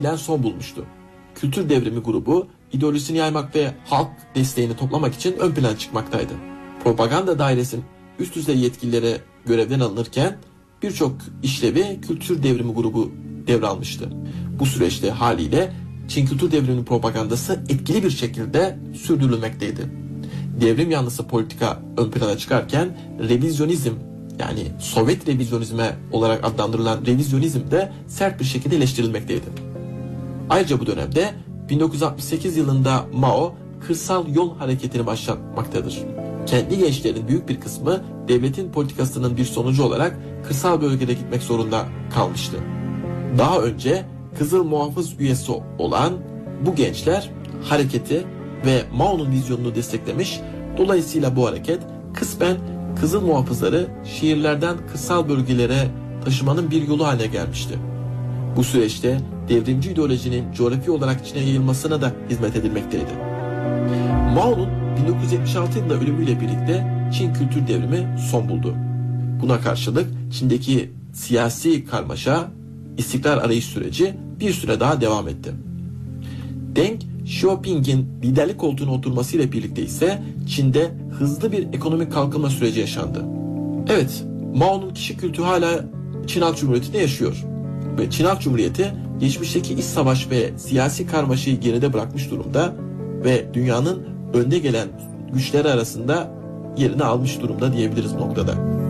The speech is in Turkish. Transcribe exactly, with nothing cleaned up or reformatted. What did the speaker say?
son bulmuştu. Kültür Devrimi grubu ideolojisini yaymak ve halk desteğini toplamak için ön plana çıkmaktaydı. Propaganda dairesinin üst düzey yetkililere görevden alınırken birçok işlevi Kültür Devrimi grubu devralmıştı. Bu süreçte haliyle Çin Kültür Devrimi'nin propagandası etkili bir şekilde sürdürülmekteydi. Devrim yanlısı politika ön plana çıkarken revizyonizm, yani Sovyet revizyonizme olarak adlandırılan revizyonizm de sert bir şekilde eleştirilmekteydi. Ayrıca bu dönemde bin dokuz yüz altmış sekiz yılında Mao kırsal yol hareketini başlatmaktadır. Kentli gençlerin büyük bir kısmı devletin politikasının bir sonucu olarak kırsal bölgede gitmek zorunda kalmıştı. Daha önce Kızıl Muhafız üyesi olan bu gençler hareketi ve Mao'nun vizyonunu desteklemiş, dolayısıyla bu hareket kısmen Kızıl Muhafızları şehirlerden kırsal bölgelere taşımanın bir yolu haline gelmişti. Bu süreçte devrimci ideolojinin coğrafi olarak Çin'e yayılmasına da hizmet edilmekteydi. Mao'nun bin dokuz yüz yetmiş altı yılında ölümüyle birlikte Çin Kültür Devrimi son buldu. Buna karşılık Çin'deki siyasi karmaşa, istikrar arayış süreci bir süre daha devam etti. Deng Xiaoping'in liderlik koltuğuna oturmasıyla birlikte ise Çin'de hızlı bir ekonomik kalkınma süreci yaşandı. Evet, Mao'nun kişi kültü hala Çin Halk Cumhuriyeti'nde yaşıyor. Ve Çin Halk Cumhuriyeti geçmişteki iç savaş ve siyasi karmaşayı geride bırakmış durumda ve dünyanın önde gelen güçleri arasında yerini almış durumda diyebiliriz bu noktada.